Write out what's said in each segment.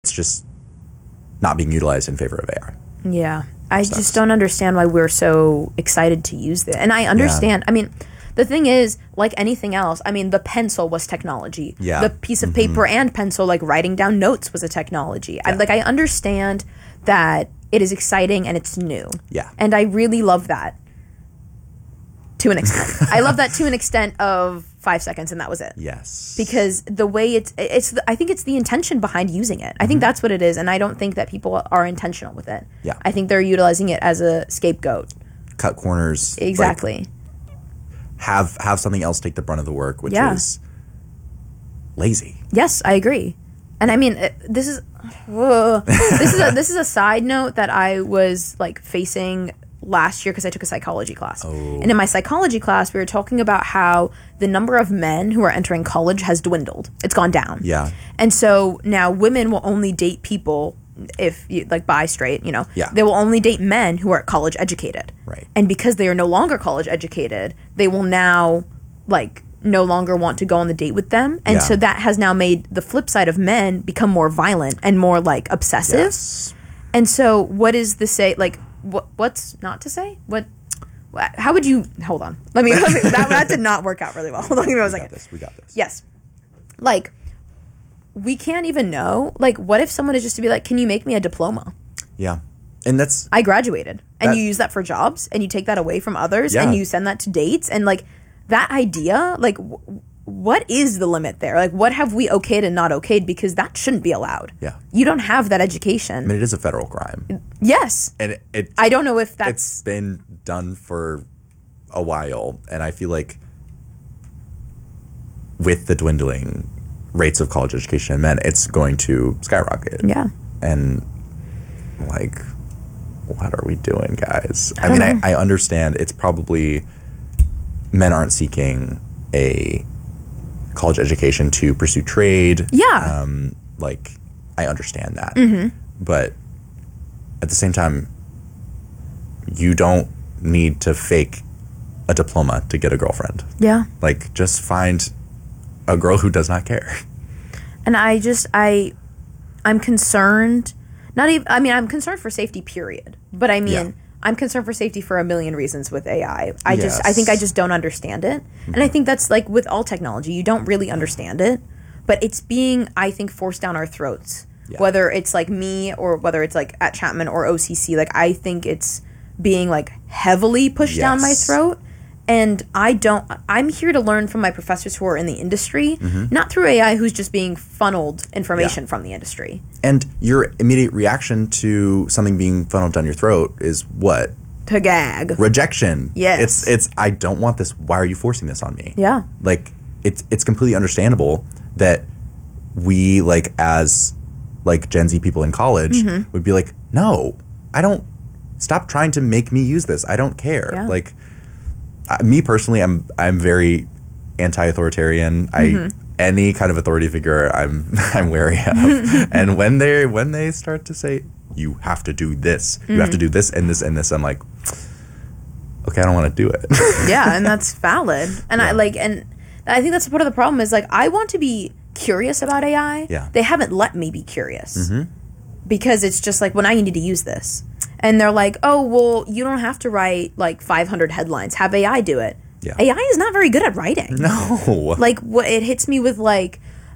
it's just not being utilized in favor of AI. Yeah. I just don't understand why we're so excited to use this. And I understand. I mean, the thing is, like anything else, I mean, the pencil was technology. Yeah. The piece of paper and pencil, like writing down notes, was a technology. Yeah. I understand that it is exciting and it's new. Yeah. And I really love that to an extent. I love that to an extent of 5 seconds, and that was it. Yes. Because the way I think it's the intention behind using it. I think that's what it is, and I don't think that people are intentional with it. Yeah. I think they're utilizing it as a scapegoat. Cut corners. Exactly. Like, have something else take the brunt of the work, which is lazy. Yes, I agree. And I mean, this is a side note that I was like facing last year because I took a psychology class. And in my psychology class, we were talking about how the number of men who are entering college has dwindled. It's gone down. Yeah. And so now women will only date people, if you like bi, straight, you know, they will only date men who are college educated. Right. And because they are no longer college educated, they will now like no longer want to go on the date with them. And so that has now made the flip side of men become more violent and more like obsessive. Yes. And so what is the say, like, what's not to say? How would you, hold on. Let me that did not work out really well. Hold on, give me a second. We got this. Yes. Like, we can't even know. Like, what if someone is just to be like, can you make me a diploma? Yeah. And that's... I graduated. And you use that for jobs, and you take that away from others, and you send that to dates, and, like, that idea, like, what is the limit there? Like, what have we okayed and not okayed? Because that shouldn't be allowed. Yeah. You don't have that education. I mean, it is a federal crime. Yes. And I don't know if that's... It's been done for a while, and I feel like with the dwindling rates of college education in men, it's going to skyrocket. Yeah. And, like, what are we doing, guys? I mean, I understand it's probably... Men aren't seeking a college education to pursue trade. Yeah. Like, I understand that. Mm-hmm. But at the same time, you don't need to fake a diploma to get a girlfriend. Yeah. Like, just find a girl who does not care. And I'm concerned. I'm concerned for safety, period. But I mean, I'm concerned for safety for a million reasons with AI. I think I just don't understand it. Mm-hmm. And I think that's like with all technology, you don't really understand it, but it's being, I think, forced down our throats. Yeah. Whether it's like me or whether it's like at Chapman or OCC, like I think it's being like heavily pushed down my throat. And I'm here to learn from my professors who are in the industry, not through AI who's just being funneled information from the industry. And your immediate reaction to something being funneled down your throat is what? To gag. Rejection. Yes. It's I don't want this. Why are you forcing this on me? Yeah. Like, it's completely understandable that we, like, as, like, Gen Z people in college would be like, no, I don't, stop trying to make me use this. I don't care. Yeah. Like, me personally, I'm very anti-authoritarian. Any kind of authority figure I'm wary of. And when they start to say you have to do this, you have to do this and this and this, I'm like, okay, I don't want to do it. Yeah, and that's valid. And I think that's part of the problem is like I want to be curious about AI. Yeah. They haven't let me be curious because it's just like, well, now you need to use this. And they're like, oh, well, you don't have to write like 500 headlines. Have AI do it. Yeah. AI is not very good at writing. No. Like, what it hits me with like,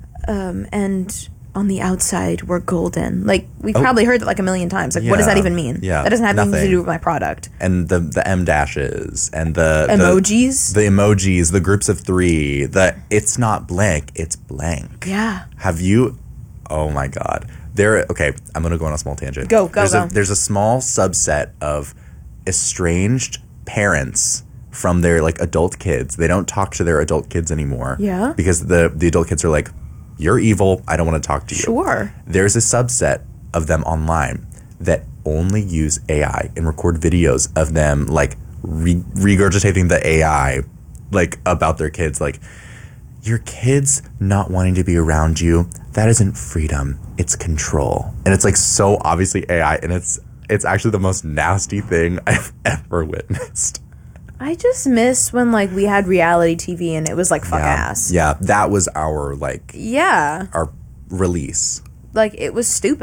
and on the outside, we're golden. Like, we've probably heard it like a million times. Like, what does that even mean? Yeah. That doesn't have anything to do with my product. And the M dashes and the emojis. The emojis, the groups of three, it's not blank, it's blank. Yeah. Have you, oh my God. Okay, I'm going to go on a small tangent. Go. There's a small subset of estranged parents from their, like, adult kids. They don't talk to their adult kids anymore. Yeah. Because the adult kids are like, you're evil, I don't want to talk to you. Sure. There's a subset of them online that only use AI and record videos of them, like, regurgitating the AI, like, about their kids. Like, your kids not wanting to be around you, that isn't freedom, it's control. And it's like so obviously AI, and it's actually the most nasty thing I've ever witnessed. I just miss when like we had reality TV and it was like fuck ass. Yeah, that was our like our release. Like it was stupid.